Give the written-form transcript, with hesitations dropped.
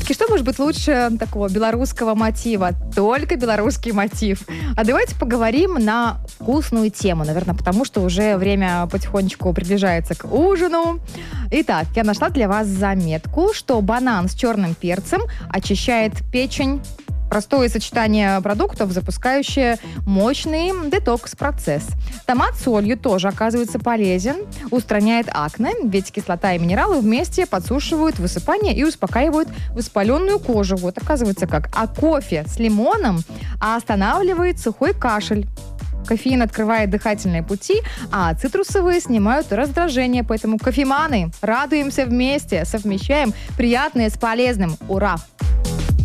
Все-таки что может быть лучше такого белорусского мотива? Только белорусский мотив. А давайте поговорим на вкусную тему, наверное, потому что уже время потихонечку приближается к ужину. Итак, я нашла для вас заметку, что банан с черным перцем очищает печень. Простое сочетание продуктов, запускающее мощный детокс-процесс. Томат с солью тоже оказывается полезен, устраняет акне, ведь кислота и минералы вместе подсушивают высыпание и успокаивают воспаленную кожу. Вот оказывается как. А кофе с лимоном останавливает сухой кашель. Кофеин открывает дыхательные пути, а цитрусовые снимают раздражение. Поэтому кофеманы, радуемся вместе, совмещаем приятное с полезным. Ура!